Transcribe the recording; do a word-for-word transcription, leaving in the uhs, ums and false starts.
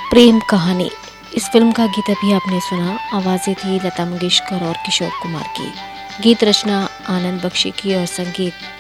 प्रेम कहानी। इस फिल्म का गीत अभी आपने सुना। आवाज़ें थी लता मंगेशकर और किशोर कुमार की। गीत रचना आनंद बख्शी की और संगीत